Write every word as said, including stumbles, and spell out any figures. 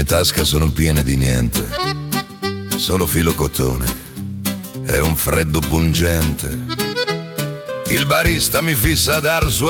mie tasche sono piene di niente, solo filo cotone e un freddo pungente. Il barista mi fissa a dar su